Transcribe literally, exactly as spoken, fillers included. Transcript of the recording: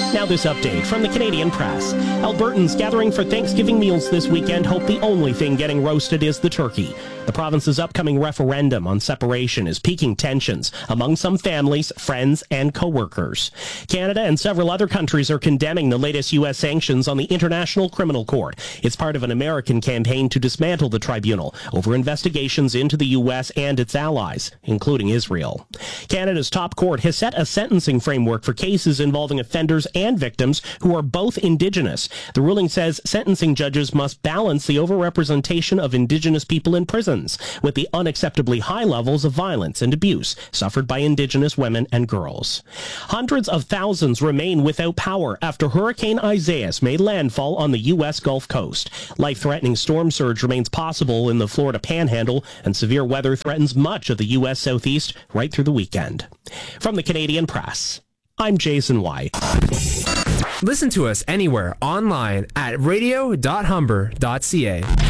Now this update from the Canadian Press. Albertans gathering for Thanksgiving meals this weekend hope the only thing getting roasted is the turkey. The province's upcoming referendum on separation is piquing tensions among some families, friends, and co-workers. Canada and several other countries are condemning the latest U S sanctions on the International Criminal Court. It's part of an American campaign to dismantle the tribunal over investigations into the U S and its allies, including Israel. Canada's top court has set a sentencing framework for cases involving offenders and victims who are both Indigenous. The ruling says sentencing judges must balance the overrepresentation of Indigenous people in prisons with the unacceptably high levels of violence and abuse suffered by Indigenous women and girls. Hundreds of thousands remain without power after Hurricane Isaias made landfall on the U S Gulf Coast. Life-threatening storm surge remains possible in the Florida Panhandle, and severe weather threatens much of the U S Southeast right through the weekend. From the Canadian Press, I'm Jason White. Listen to us anywhere online at radio dot humber dot c a.